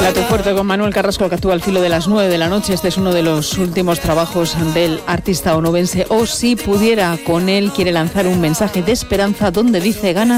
Plato fuerte con Manuel Carrasco, que actúa al filo de las 9 de la noche. Este es uno de los últimos trabajos del artista onubense. O si pudiera, con él quiere lanzar un mensaje de esperanza donde dice: ganas